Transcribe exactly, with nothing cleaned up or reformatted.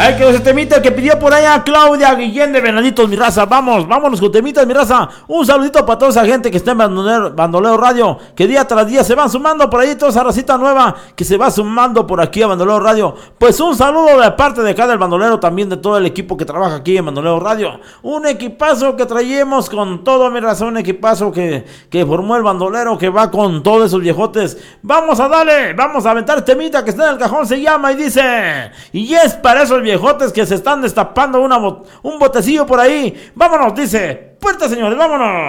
Hay que ese temita que pidió por allá Claudia Guillén de Venaditos, mi raza. Vamos, vámonos con temitas, mi raza. Un saludito para toda esa gente que está en Bandolero, Bandolero Radio, que día tras día se van sumando por ahí, toda esa racita nueva que se va sumando por aquí a Bandolero Radio. Pues un saludo de parte de acá del Bandolero, también de todo el equipo que trabaja aquí en Bandolero Radio. Un equipazo que traemos con todo, mi raza, un equipazo que, que formó el Bandolero, que va con todos esos viejotes. Vamos a darle, vamos a aventar temita que está en el cajón, se llama y dice, y es para esos viejotes que se están destapando una, un botecillo por ahí. Vámonos, dice, puerta señores, vámonos.